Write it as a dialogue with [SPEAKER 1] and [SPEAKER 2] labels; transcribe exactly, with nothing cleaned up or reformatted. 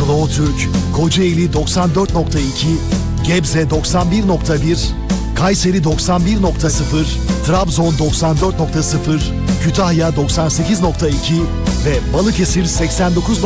[SPEAKER 1] Slow Türk, Kocaeli doksan dört nokta iki, Gebze doksan bir nokta bir, Kayseri doksan bir nokta sıfır, Trabzon doksan dört nokta sıfır, Kütahya doksan sekiz nokta iki ve Balıkesir seksen dokuz